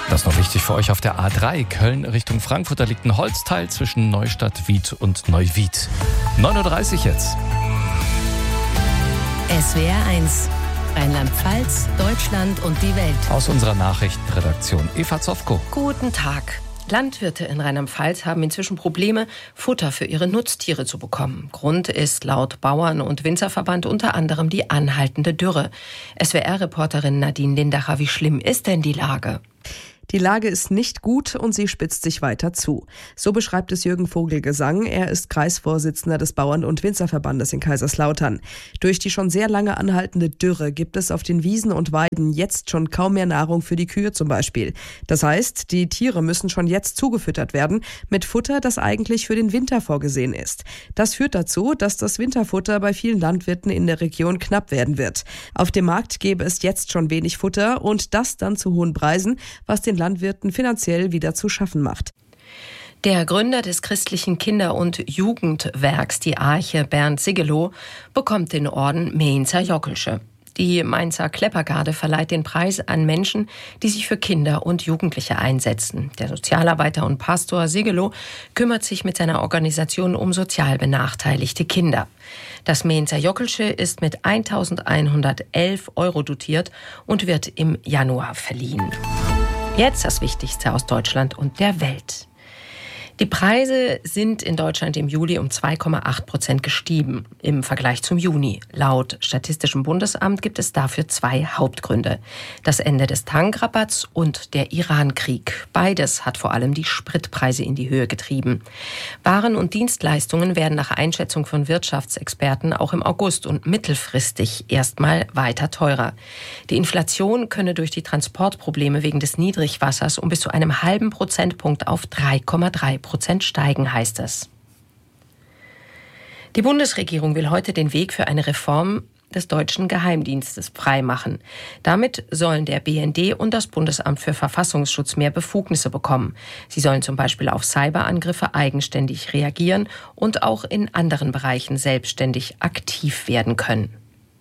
Das ist noch wichtig für euch auf der A3 Köln Richtung Frankfurt. Da liegt ein Holzteil zwischen Neustadt, Wied und Neuwied. 9:30 Uhr jetzt. SWR 1. Rheinland-Pfalz, Deutschland und die Welt. Aus unserer Nachrichtenredaktion Eva Zofko. Guten Tag. Landwirte in Rheinland-Pfalz haben inzwischen Probleme, Futter für ihre Nutztiere zu bekommen. Grund ist laut Bauern- und Winzerverband unter anderem die anhaltende Dürre. SWR-Reporterin Nadine Lindacher, wie schlimm ist denn die Lage? Die Lage ist nicht gut und sie spitzt sich weiter zu. So beschreibt es Jürgen Vogelgesang. Er ist Kreisvorsitzender des Bauern- und Winzerverbandes in Kaiserslautern. Durch die schon sehr lange anhaltende Dürre gibt es auf den Wiesen und Weiden jetzt schon kaum mehr Nahrung für die Kühe zum Beispiel. Das heißt, die Tiere müssen schon jetzt zugefüttert werden mit Futter, das eigentlich für den Winter vorgesehen ist. Das führt dazu, dass das Winterfutter bei vielen Landwirten in der Region knapp werden wird. Auf dem Markt gäbe es jetzt schon wenig Futter und das dann zu hohen Preisen, was den Landwirten finanziell wieder zu schaffen macht. Der Gründer des christlichen Kinder- und Jugendwerks, die Arche, Bernd Sigelow, bekommt den Orden Mainzer Jockelsche. Die Mainzer Kleppergarde verleiht den Preis an Menschen, die sich für Kinder und Jugendliche einsetzen. Der Sozialarbeiter und Pastor Sigelow kümmert sich mit seiner Organisation um sozial benachteiligte Kinder. Das Mainzer Jockelsche ist mit 1.111 € dotiert und wird im Januar verliehen. Jetzt das Wichtigste aus Deutschland und der Welt. Die Preise sind in Deutschland im Juli um 2,8% gestiegen im Vergleich zum Juni. Laut Statistischem Bundesamt gibt es dafür 2 Hauptgründe. Das Ende des Tankrabatts und der Iran-Krieg. Beides hat vor allem die Spritpreise in die Höhe getrieben. Waren und Dienstleistungen werden nach Einschätzung von Wirtschaftsexperten auch im August und mittelfristig erstmal weiter teurer. Die Inflation könne durch die Transportprobleme wegen des Niedrigwassers um bis zu einem halben Prozentpunkt auf 3,3% steigen, heißt es. Die Bundesregierung will heute den Weg für eine Reform des deutschen Geheimdienstes freimachen. Damit sollen der BND und das Bundesamt für Verfassungsschutz mehr Befugnisse bekommen. Sie sollen zum Beispiel auf Cyberangriffe eigenständig reagieren und auch in anderen Bereichen selbstständig aktiv werden können.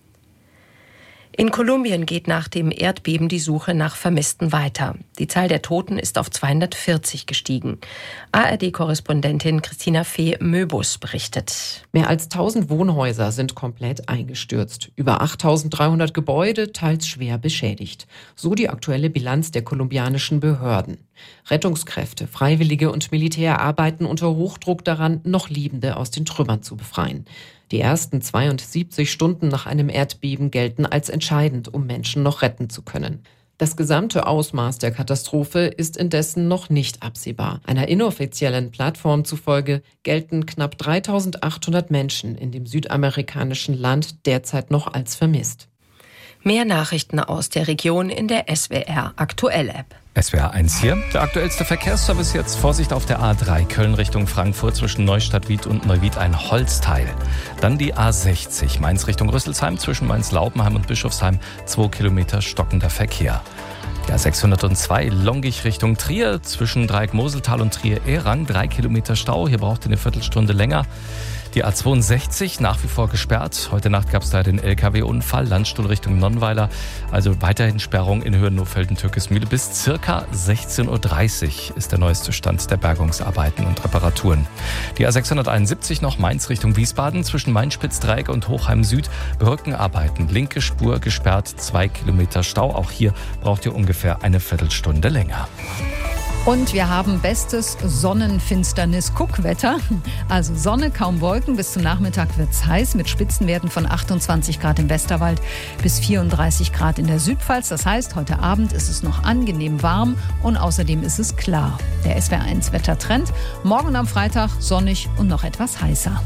In Kolumbien geht nach dem Erdbeben die Suche nach Vermissten weiter. Die Zahl der Toten ist auf 240 gestiegen. ARD-Korrespondentin Christina Fee-Möbus berichtet. Mehr als 1000 Wohnhäuser sind komplett eingestürzt. Über 8300 Gebäude, teils schwer beschädigt. So die aktuelle Bilanz der kolumbianischen Behörden. Rettungskräfte, Freiwillige und Militär arbeiten unter Hochdruck daran, noch Lebende aus den Trümmern zu befreien. Die ersten 72 Stunden nach einem Erdbeben gelten als entscheidend, um Menschen noch retten zu können. Das gesamte Ausmaß der Katastrophe ist indessen noch nicht absehbar. Einer inoffiziellen Plattform zufolge gelten knapp 3800 Menschen in dem südamerikanischen Land derzeit noch als vermisst. Mehr Nachrichten aus der Region in der SWR Aktuell App. SWR 1 hier. Der aktuellste Verkehrsservice jetzt. Vorsicht auf der A3 Köln Richtung Frankfurt zwischen Neustadt, Wied und Neuwied ein Holzteil. Dann die A60 Mainz Richtung Rüsselsheim zwischen Mainz-Laupenheim und Bischofsheim 2 Kilometer stockender Verkehr. Die A602 Longich Richtung Trier zwischen Dreieck-Moseltal und Trier-Ehrang 3 Kilometer Stau. Hier braucht ihr eine Viertelstunde länger. Die A62 nach wie vor gesperrt. Heute Nacht gab es da den LKW-Unfall, Landstuhl Richtung Nonnweiler. Also weiterhin Sperrung in Höhe Nohfelden-Türkismühle. Bis circa 16:30 Uhr ist der neueste Stand der Bergungsarbeiten und Reparaturen. Die A671 noch Mainz Richtung Wiesbaden zwischen Main-Spitz-Dreieck und Hochheim Süd. Brückenarbeiten, linke Spur gesperrt, 2 Kilometer Stau. Auch hier braucht ihr ungefähr eine Viertelstunde länger. Und wir haben bestes Sonnenfinsternis-Guckwetter. Also Sonne, kaum Wolken. Bis zum Nachmittag wird's heiß mit Spitzenwerten von 28 Grad im Westerwald bis 34 Grad in der Südpfalz. Das heißt, heute Abend ist es noch angenehm warm und außerdem ist es klar. Der SWR1 Wettertrend. Morgen am Freitag sonnig und noch etwas heißer.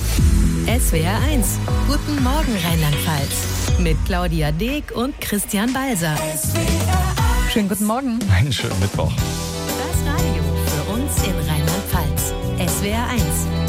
SWR 1. Guten Morgen Rheinland-Pfalz. Mit Claudia Deek und Christian Balser. Schönen guten Morgen. Einen schönen Mittwoch. Das Radio für uns in Rheinland-Pfalz. SWR 1.